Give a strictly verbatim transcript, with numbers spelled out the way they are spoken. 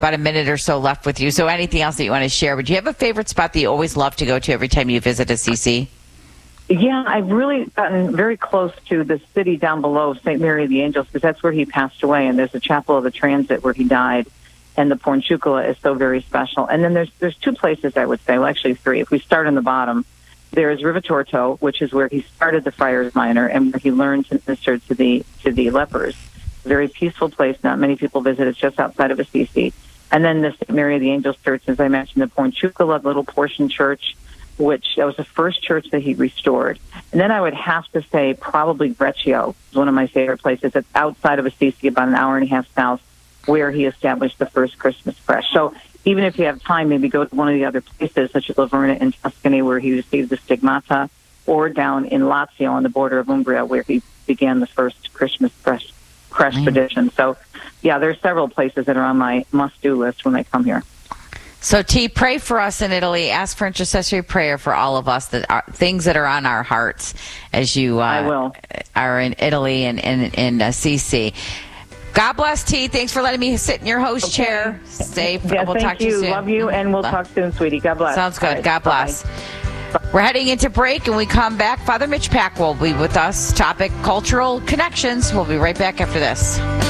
about a minute or so left with you. So anything else that you want to share? Would you have a favorite spot that you always love to go to every time you visit Assisi? Yeah, I've really gotten very close to the city down below, Saint Mary of the Angels, because that's where he passed away, and there's a chapel of the Transit where he died, and the Porciuncula is so very special. And then there's there's two places, I would say, well, actually three. If we start on the bottom, there is Rivitorto, which is where he started the Friars Minor and where he learned to minister to the to the lepers. Very peaceful place. Not many people visit. It's just outside of Assisi. And then the Saint Mary of the Angels Church, as I mentioned, the Porciuncula little portion church, which that was the first church that he restored. And then I would have to say probably Greccio is one of my favorite places. It's outside of Assisi, about an hour and a half south, where he established the first Christmas creche. So even if you have time, maybe go to one of the other places, such as Laverna in Tuscany, where he received the Stigmata, or down in Lazio on the border of Umbria, where he began the first Christmas creche, creche mm. tradition. So, yeah, there's several places that are on my must-do list when I come here. So, T, pray for us in Italy. Ask for intercessory prayer for all of us, that are things that are on our hearts as you uh, I will. are in Italy and in, in Assisi. God bless, T. Thanks for letting me sit in your host okay. chair. Safe. Yeah, we'll thank talk to you. you soon. Love you, and we'll talk soon, sweetie. God bless. Sounds good. Right. God bless. Bye. We're heading into break, and we come back. Father Mitch Pack will be with us. Topic, cultural connections. We'll be right back after this.